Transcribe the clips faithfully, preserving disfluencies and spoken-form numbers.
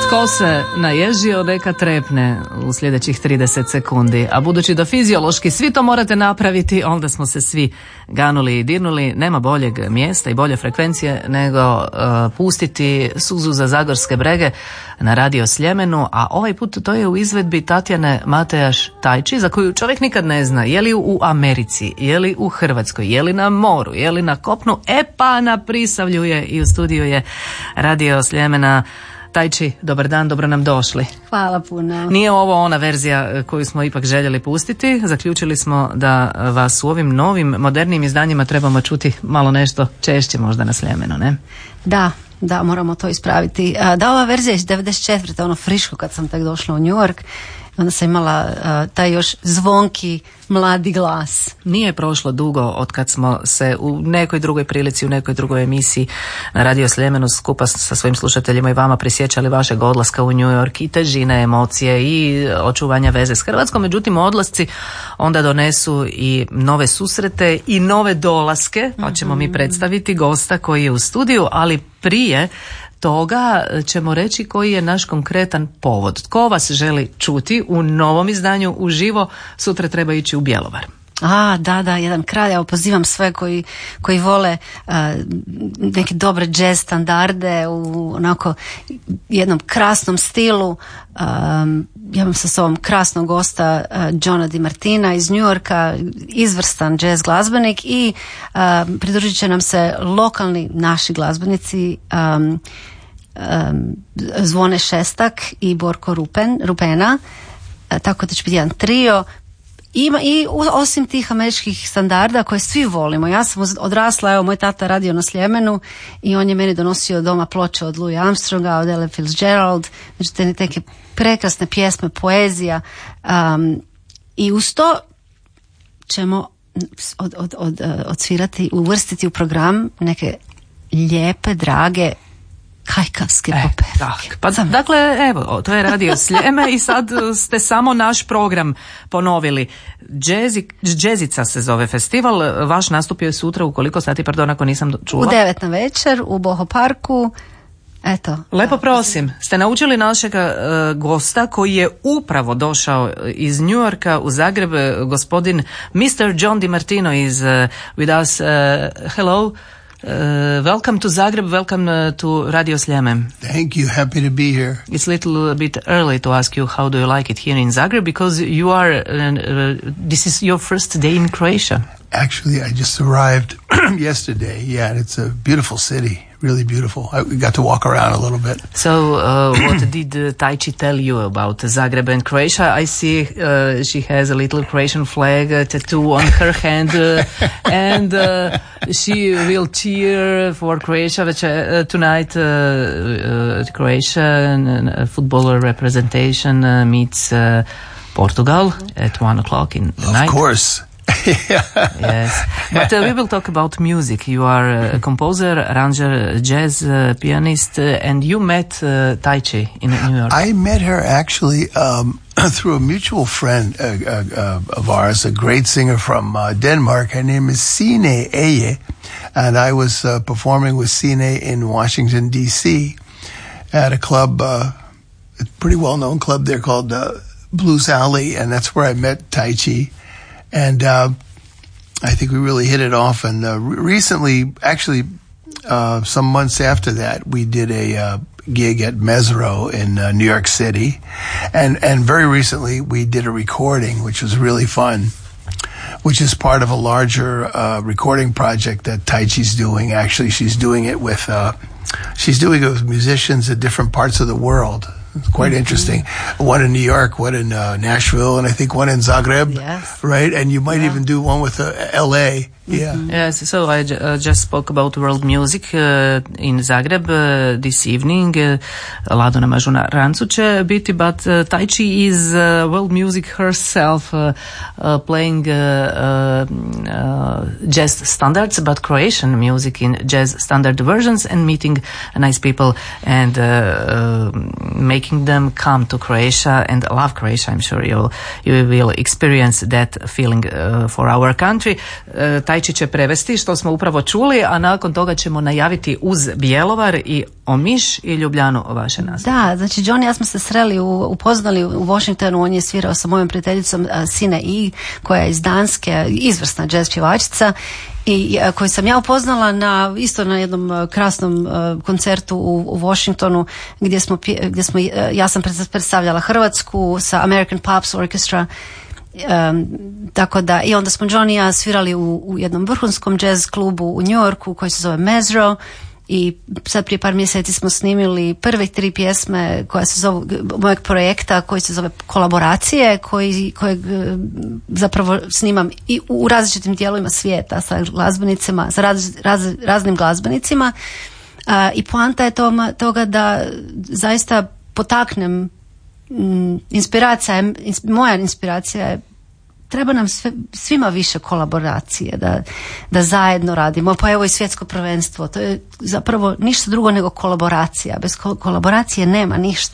Tko se naježio neka trepne u sljedećih trideset sekundi, a budući da fiziološki svi to morate napraviti, onda smo se svi ganuli i dirnuli. Nema boljeg mjesta i bolje frekvencije nego uh, pustiti suzu za zagorske brege na Radio Sljemenu, a ovaj put to je u izvedbi Tatjane Matejaš Tajči, za koju čovjek nikad ne zna je li u Americi, je li u Hrvatskoj, je li na moru, je li na kopnu, e pa na Prisavlju je i u studiju je Radio Sljemena. Tajči, dobar dan, dobro nam došli. Hvala puno. Nije ovo ona verzija koju smo ipak željeli pustiti. Zaključili smo da vas u ovim novim, modernim izdanjima trebamo čuti malo nešto češće možda na Sljemenu, ne? Da, da, moramo to ispraviti. Da, ova verzija iz devedeset četvrte ono friško kad sam tek došla u New York, onda sam imala uh, taj još zvonki mladi glas. Nije prošlo dugo od kad smo se u nekoj drugoj prilici, u nekoj drugoj emisiji na Radio Sljemenu skupa sa svojim slušateljima i vama prisjećali vašeg odlaska u New York i težine emocije i očuvanja veze s Hrvatskom. Međutim, odlasci onda donesu i nove susrete i nove dolaske, pa ćemo mi predstaviti gosta koji je u studiju, ali prije toga ćemo reći koji je naš konkretan povod. Tko vas želi čuti u novom izdanju uživo, sutra treba ići u Bjelovar. A, da, da, jedan kralj. Evo, pozivam sve koji, koji vole uh, neke dobre jazz standarde u onako jednom krasnom stilu. Um, ja imam sa sobom krasnog gosta uh, Johna DiMartina iz New Yorka, izvrstan jazz glazbenik i uh, pridružit će nam se lokalni naši glazbenici um, um, Zvone Šestak i Borko Rupen, Rupena, uh, tako da će biti jedan trio. Ima i osim tih američkih standarda koje svi volimo. Ja sam odrasla, evo moj tata radio na Sljemenu i on je meni donosio doma ploče od Louis Armstronga, od Ella Fitzgerald, znači te neke prekrasne pjesme, poezija, um, i uz to ćemo od, od, od, odsvirati, uvrstiti u program neke lijepe, drage kajkavske e, popevke. Tak. Pa, dakle, evo, to je Radio Sljeme i sad ste samo naš program ponovili. Jazzy, Jazzica se zove festival, vaš nastup je sutra u koliko sati, pardon, ako nisam čula? U devet na večer, u Boho parku. Eto. Lepo prosim, ste naučili našega uh, gosta koji je upravo došao iz New Yorka u Zagreb, gospodin mister John DiMartino is uh, with us. Uh, hello. Uh, welcome to Zagreb, welcome uh, to Radio Sljeme. Thank you, happy to be here. It's a little bit early to ask you how do you like it here in Zagreb, because you are, uh, uh, this is your first day in Croatia. Actually, I just arrived yesterday, yeah, and it's a beautiful city, really beautiful. I, we got to walk around a little bit. So, uh, what did uh, Tajči tell you about Zagreb and Croatia? I see uh, she has a little Croatian flag uh, tattoo on her hand, uh, and uh, she will cheer for Croatia which, uh, tonight. Uh, uh, Croatia and uh, footballer representation uh, meets uh, Portugal at one o'clock in the of night. Of course. Yes, but uh, we will talk about music. You are a composer, arranger, jazz uh, pianist, uh, and you met uh, Tajči in New York. I met her actually um, through a mutual friend uh, uh, uh, of ours, a great singer from uh, Denmark. Her name is Signe Eje, and I was uh, performing with Signe in Washington, D C at a club, uh, a pretty well-known club there called uh, Blues Alley, and that's where I met Tajči. And uh, I think we really hit it off. And uh, re- recently, actually, uh, some months after that, we did a uh, gig at Mesro in uh, New York City. And, and very recently, we did a recording, which was really fun, which is part of a larger uh, recording project that Tajči's doing. Actually, she's doing it with uh, she's doing it with musicians in different parts of the world. It's quite mm-hmm. interesting. One in New York, one in uh, Nashville, and I think one in Zagreb, yes. right? And you might yeah. even do one with uh, L A. Yeah. Mm-hmm. Yes, so I j- uh, just spoke about world music uh, in Zagreb uh, this evening. Uh, Lado na Mažuna Rancu će biti, but uh, Tajči is uh, world music herself, uh, uh, playing uh, uh, uh, jazz standards, but Croatian music in jazz standard versions, and meeting nice people and uh, uh, making them come to Croatia and love Croatia. I'm sure you'll, you will experience that feeling uh, for our country. Uh, Tajči će prevesti što smo upravo čuli, a nakon toga ćemo najaviti uz Bjelovar i Omiš i Ljubljanu vaše nastupe. Da, znači John i ja smo se sreli, u, upoznali u Washingtonu, on je svirao sa mojom prijateljicom uh, Sine I, koja je iz Danske, izvrsna jazz pjevačica, i uh, koju sam ja upoznala na, isto na jednom uh, krasnom uh, koncertu u, u Washingtonu, gdje smo, gdje smo uh, ja sam predstavljala Hrvatsku sa American Pops Orchestra. Um, tako da, i onda smo John i ja svirali u, u jednom vrhunskom jazz klubu u New Yorku koji se zove Mezro, i sad prije par mjeseci smo snimili prve tri pjesme koja se zove, mojeg projekta koji se zove Kolaboracije, koji, kojeg zapravo snimam i u različitim dijelovima svijeta sa glazbenicima, sa raz, raz, raznim glazbenicima, uh, i poanta je toma, toga da zaista potaknem inspiracija, moja inspiracija je, treba nam sve, svima više kolaboracije, da, da zajedno radimo, pa evo i svjetsko prvenstvo, to je zapravo ništa drugo nego kolaboracija, bez kolaboracije nema ništa,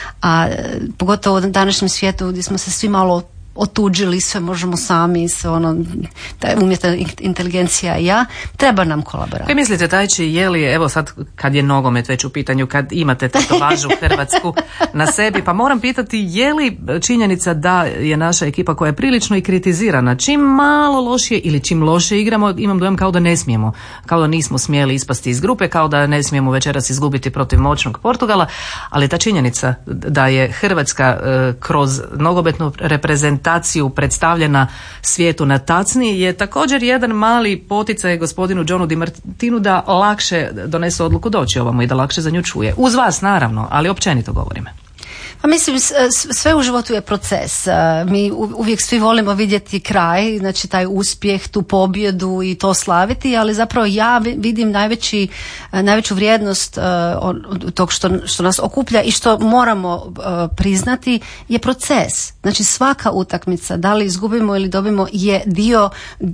a pogotovo u današnjem svijetu gdje smo se svi malo otuđili, sve možemo sami, sve ono, umjetna inteligencija i ja, treba nam kolaboracija. Kaj mislite, Tajči, je li, evo sad kad je nogomet već u pitanju, kad imate tetovažu Hrvatsku na sebi, pa moram pitati, je li činjenica da je naša ekipa koja je prilično i kritizirana, čim malo lošije ili čim loše igramo, imam dojam kao da ne smijemo, kao da nismo smjeli ispasti iz grupe, kao da ne smijemo večeras izgubiti protiv moćnog Portugala, ali ta činjenica da je Hrvatska e, kroz nogometnu reprezentaciju predstavljena svijetu na tacni je također jedan mali poticaj gospodinu Johnu Di Martinu da lakše donese odluku doći ovamo i da lakše za nju čuje. Uz vas naravno, ali općenito govorim. Pa mislim, sve u životu je proces. Mi uvijek svi volimo vidjeti kraj, znači taj uspjeh, tu pobjedu i to slaviti, ali zapravo ja vidim najveći, najveću vrijednost uh, tog što, što nas okuplja i što moramo uh, priznati je proces. Znači svaka utakmica, da li izgubimo ili dobimo, je dio uh,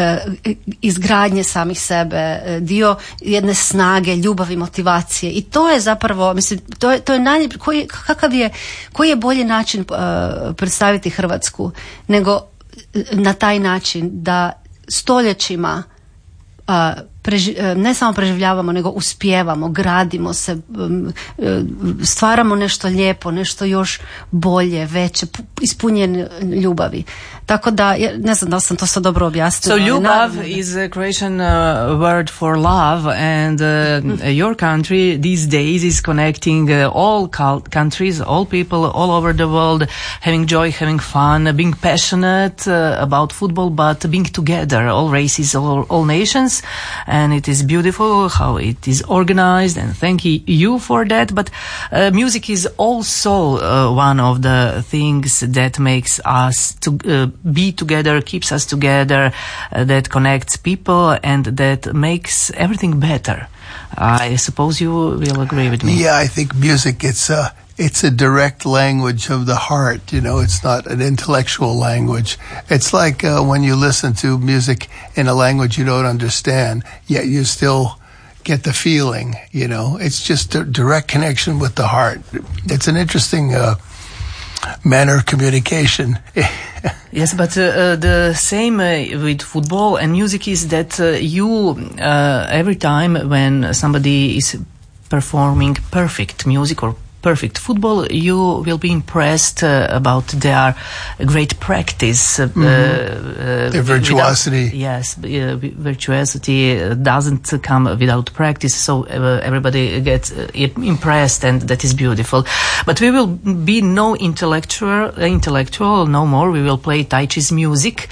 izgradnje samih sebe, dio jedne snage, ljubavi, motivacije, i to je zapravo, mislim, to je, to je najljepši, koji, kakav je koji je bolji način uh, predstaviti Hrvatsku nego na taj način da stoljećima uh, preži, uh, ne samo preživljavamo, nego uspijevamo, gradimo se, um, uh, stvaramo nešto lijepo, nešto još bolje, veće, ispunjen ljubavi. Tako da, ne znam da sam to sad dobro objasnila. So ljubav is a Croatian uh, word for love, and uh, your country these days is connecting uh, all countries, all people all over the world, having joy, having fun, being passionate uh, about football, but being together, all races, all, all nations, and it is beautiful how it is organized, and thank you for that. But uh, music is also uh, one of the things that makes us to uh, be together, keeps us together, uh, that connects people, and that makes everything better. I suppose you will agree with me. Yeah, I think music, it's a, it's a direct language of the heart, you know, it's not an intellectual language. It's like uh, when you listen to music in a language you don't understand, yet you still get the feeling, you know, it's just a direct connection with the heart. It's an interesting uh, manner of communication. Yes, but uh, uh, the same uh, with football and music is that uh, you, uh, every time when somebody is performing perfect music or perfect football, you will be impressed uh, about their great practice. Uh, mm-hmm. uh, their virtuosity. Without, yes, uh, virtuosity doesn't come without practice, so uh, everybody gets uh, impressed, and that is beautiful. But we will be no intellectual, intellectual no more. We will play Tajči's music.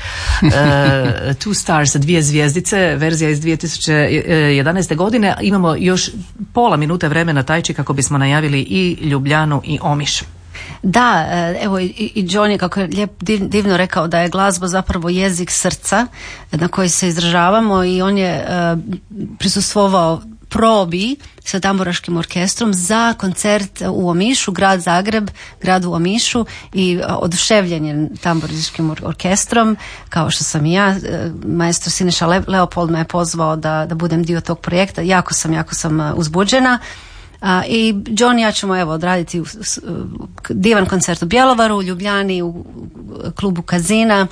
Uh, two stars, dvije zvijezdice, verzija iz dvije tisuće jedanaeste. godine. Imamo još pola minute vremena, Tajči, kako bismo najavili i Ljubljanu i Omiš. Da, evo i John je, kako je lijep, divno rekao, da je glazba zapravo jezik srca na koji se izražavamo, i on je uh, prisustvovao probi sa tamburaškim orkestrom za koncert u Omišu, grad Zagreb, grad u Omišu, i oduševljen je tamburaškim orkestrom, kao što sam i ja. Maestro Siniša Leopold me je pozvao da, da budem dio tog projekta. Jako sam, jako sam uzbuđena. A, i John i ja ćemo evo odraditi u, u, divan koncert u Bjelovaru, u Ljubljani, u, u klubu Kazina,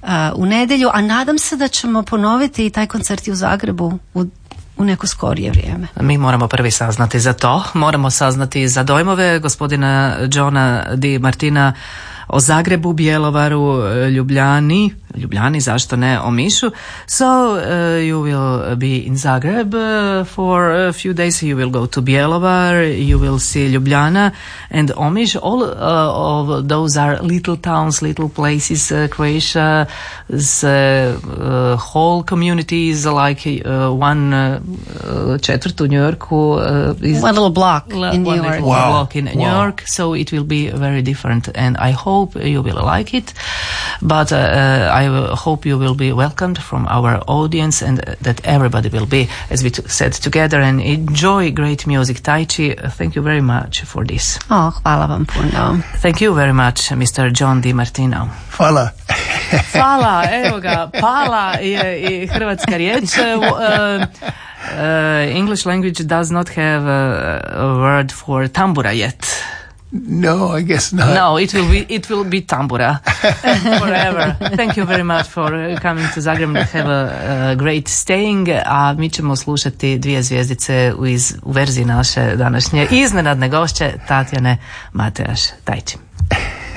uh, u nedjelju, a nadam se da ćemo ponoviti i taj koncert i u Zagrebu u u neko skorije vrijeme. Mi moramo prvi saznati za to. Moramo saznati za dojmove gospodina Johna Di Martina o Zagrebu, Bjelovaru, Ljubljani, Ljubljani, zašto ne, Omišu. So uh, you will be in Zagreb uh, for a few days. You will go to Bjelovar, you will see Ljubljana and Omiš. All uh, of those are little towns, little places. Uh, Croatia's uh, uh, whole community is like uh, one uh, četvrt u New Yorku. Uh, is one little block in New York. One wow. block in wow. New York. So it will be very different, and I hope you will like it. But uh, I hope you will be welcomed from our audience, and that everybody will be, as we t- said, together and enjoy great music. Taichi, thank you very much for this. Oh, hvala vam puno. Thank you very much, Mister John Di Martino. Hvala. Hvala, evo ga, pala je i hrvatska riječ. Uh, uh, English language does not have a, a word for tambura yet. No, I guess not. No, it will be it will be tambura forever. Thank you very much for coming to Zagreb and have a, a great staying. A mi ćemo slušati dvije zvjezdice u, iz, u verziji naše današnje iznenadne gošće Tatjane Matejaš. Tajči.